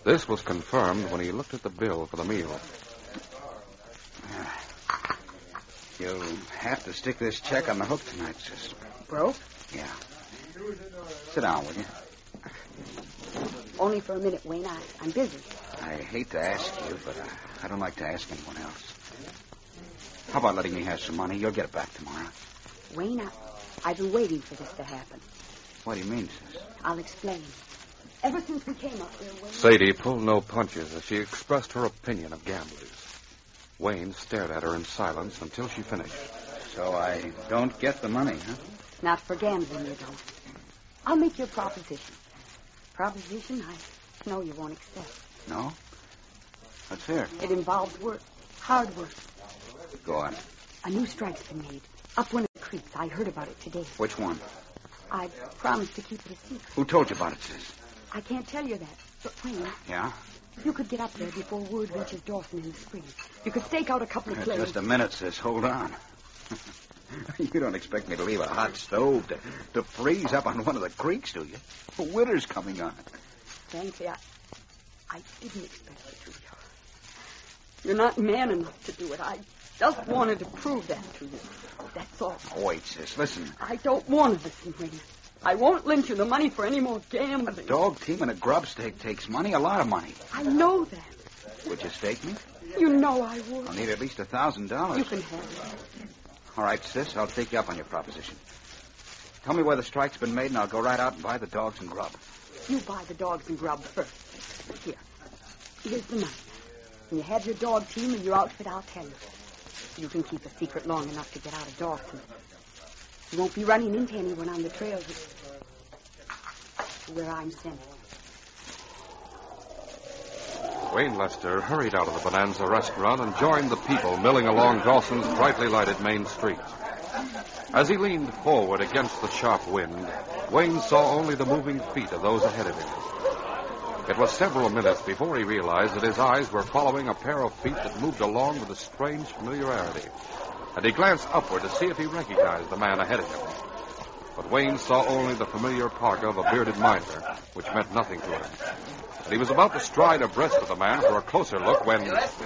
This was confirmed when he looked at the bill for the meal. You'll have to stick this check on the hook tonight, sis. Broke? Yeah. Sit down, will you? Only for a minute, Wayne. I'm busy. I hate to ask you, but I don't like to ask anyone else. How about letting me have some money? You'll get it back tomorrow. Wayne, I've been waiting for this to happen. What do you mean, sis? I'll explain. Ever since we came up here, Wayne... Sadie pulled no punches as she expressed her opinion of gamblers. Wayne stared at her in silence until she finished. So I don't get the money, huh? Not for gambling, you don't. I'll make you a proposition. Proposition I know you won't accept. No? Let's hear it. It involves work. Hard work. Go on. A new strike's been made. Up one of the creeks. I heard about it today. Which one? I promised to keep it a secret. Who told you about it, sis? I can't tell you that. But, Wayne... Yeah? You could get up there before word reaches Dawson in the spring. You could stake out a couple of claims. Just a minute, sis. Hold on. You don't expect me to leave a hot stove to freeze up on one of the creeks, do you? Winter's coming on. Frankly, I didn't expect you to. You're not man enough to do it. I just wanted to prove that to you. That's all. Oh, wait, sis. Listen. I don't want to listen, Wayne. I won't lend you the money for any more gambling. A dog team and a grub stake takes money, a lot of money. I know that. Would you stake me? You know I would. I'll need at least $1,000. You can have it. All right, sis, I'll take you up on your proposition. Tell me where the strike's been made, and I'll go right out and buy the dogs and grub. You buy the dogs and grub first. Here's the money. When you have your dog team and your outfit, I'll tell you. You can keep a secret long enough to get out of Dawson. You won't be running into anyone on the trails where I'm sent. Wayne Lester hurried out of the Bonanza restaurant and joined the people milling along Dawson's brightly lighted main street. As he leaned forward against the sharp wind, Wayne saw only the moving feet of those ahead of him. It was several minutes before he realized that his eyes were following a pair of feet that moved along with a strange familiarity, and he glanced upward to see if he recognized the man ahead of him. But Wayne saw only the familiar parka of a bearded miner, which meant nothing to him. And he was about to stride abreast of the man for a closer look when...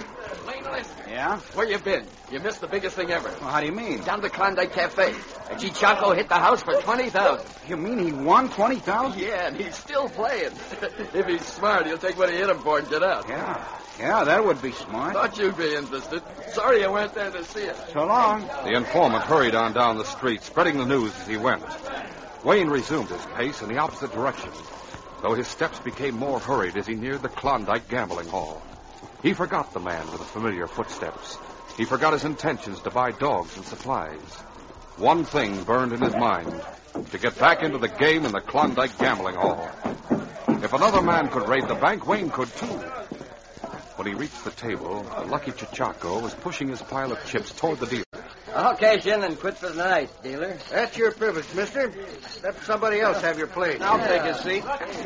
Yeah? Where you been? You missed the biggest thing ever. Well, how do you mean? Down to Klondike Cafe. And Chichaco hit the house for $20,000. You mean he won $20,000? Yeah, and he's still playing. If he's smart, he'll take what he hit him for and get out. Yeah, that would be smart. Thought you'd be interested. Sorry you weren't there to see it. So long. The informant hurried on down the street, spreading the news as he went. Wayne resumed his pace in the opposite direction, though his steps became more hurried as he neared the Klondike gambling hall. He forgot the man with the familiar footsteps. He forgot his intentions to buy dogs and supplies. One thing burned in his mind: to get back into the game in the Klondike gambling hall. If another man could raid the bank, Wayne could too. When he reached the table, the lucky Chichaco was pushing his pile of chips toward the dealer. I'll cash in and quit for the night, dealer. That's your privilege, mister. Let somebody else have your place. I'll take a seat.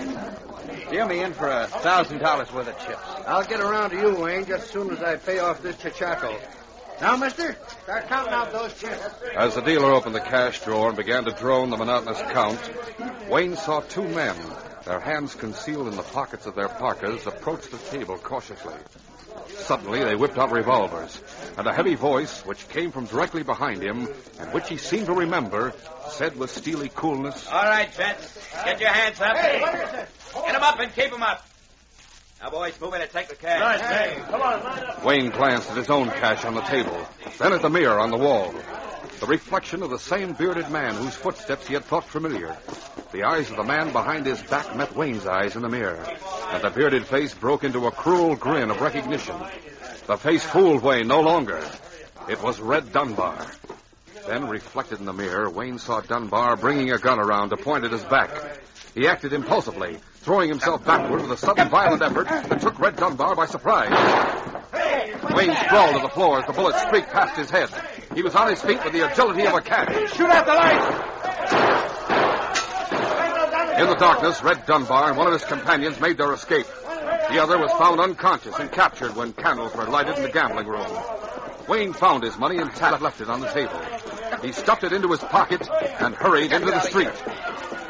Deal me in for $1,000 worth of chips. I'll get around to you, Wayne, just as soon as I pay off this Chichaco. Now, mister, start counting out those chips. As the dealer opened the cash drawer and began to drone the monotonous count, Wayne saw two men, their hands concealed in the pockets of their parkas, approach the table cautiously. Suddenly, they whipped out revolvers, and a heavy voice, which came from directly behind him, and which he seemed to remember, said with steely coolness, "All right, gents, get your hands up. Hey, what is it? Get them up and keep them up. Now, boys, move in and take the cash. Right, hey, come on, line up. Wayne glanced at his own cash on the table, then at the mirror on the wall. The reflection of the same bearded man whose footsteps he had thought familiar. The eyes of the man behind his back met Wayne's eyes in the mirror, and the bearded face broke into a cruel grin of recognition. The face fooled Wayne no longer. It was Red Dunbar. Then, reflected in the mirror, Wayne saw Dunbar bringing a gun around to point at his back. He acted impulsively, throwing himself backward with a sudden violent effort that took Red Dunbar by surprise. Wayne sprawled to the floor as the bullet streaked past his head. He was on his feet with the agility of a cat. Shoot out the light! In the darkness, Red Dunbar and one of his companions made their escape. The other was found unconscious and captured when candles were lighted in the gambling room. Wayne found his money and left it on the table. He stuffed it into his pocket and hurried into the street.